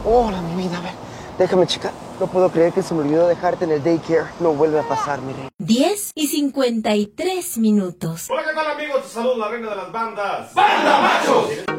Hola, mi vida, a ver, déjame checar. No puedo creer que se me olvidó dejarte en el daycare. No vuelve a pasar, mi rey. 10:53. Hola, ¿qué tal, amigos? Te saludo la reina de las bandas. ¡Banda Machos!